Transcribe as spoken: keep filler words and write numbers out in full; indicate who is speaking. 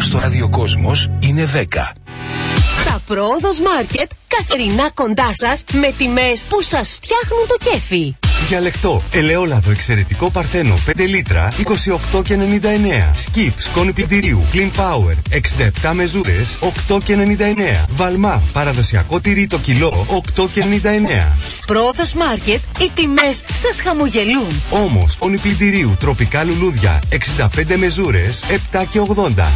Speaker 1: στο ραδιοκόσμος είναι δέκα.
Speaker 2: Τα Πρόοδος Μάρκετ καθημερινά κοντά σας με τιμές που σας φτιάχνουν το κέφι.
Speaker 3: Διαλεκτό, ελαιόλαδο εξαιρετικό Παρθένο πέντε λίτρα είκοσι οκτώ και ενενήντα εννέα. Σκιπ σκόνη πλυντηρίου Clean Power εξήντα επτά μεζούρες οκτώ και ενενήντα εννέα. Βαλμά παραδοσιακό τυρί το κιλό οκτώ και ενενήντα εννέα.
Speaker 2: Πρόοδος Μάρκετ, οι τιμές σας χαμογελούν.
Speaker 3: Όμως σκόνη πλυντηρίου τροπικά λουλούδια εξήντα πέντε μεζούρες επτά και ογδόντα.